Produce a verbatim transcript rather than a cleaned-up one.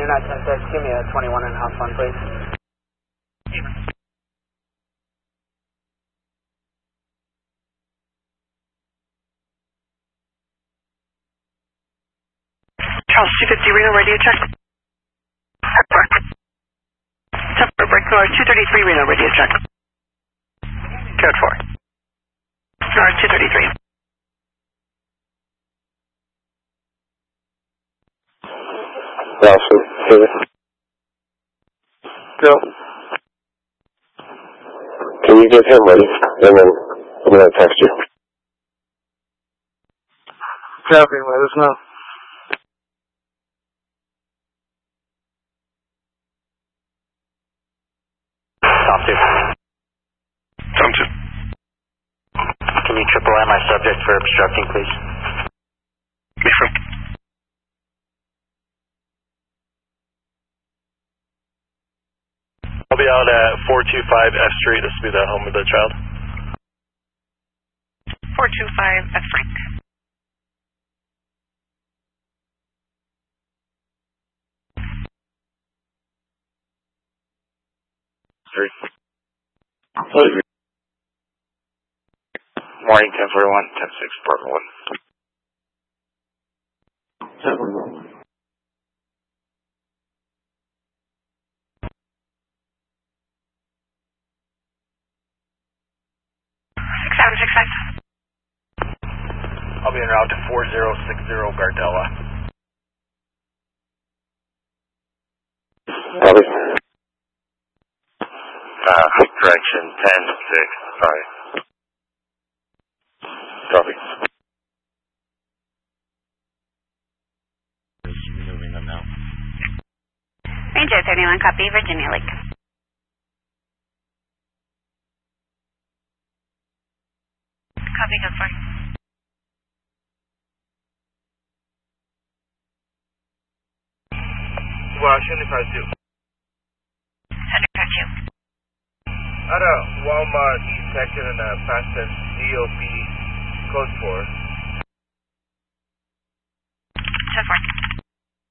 nine ten six, give me a twenty-one and house one, please. Charles two fifty Reno, radio check. Temper break car two thirty-three Reno, radio check. Code four. Car two thirty-three. Ralphie, here. Go. Can you get him ready? And then I'm going to text you. Copy, let us know. Tom two. Tom two. Can you triple M my subject for obstructing, please? Me from. I'll be out at four two five F Street. This will be the home of the child. four two five F Frank. Three. Morning, ten forty-one, ten six, Bravo one. six seven six five. I'll be en route to four zero six zero Gardella. Copy. Uh, correction, ten six, sorry. Copy. Moving them now. Ranger thirty-one, copy, Virginia Lake. Copy, go for it. Washington five two. Center got you. At a Walmart East section and a Paston D O B code four. ten four.